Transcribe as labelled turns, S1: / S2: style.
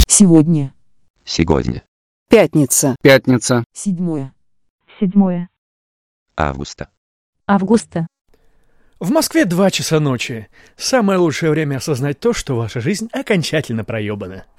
S1: Сегодня.
S2: Сегодня.
S3: Пятница.
S4: Пятница.
S1: 7
S2: Августа.
S5: августа.
S6: В Москве 2 часа ночи. Самое лучшее время осознать то, что ваша жизнь окончательно проебана.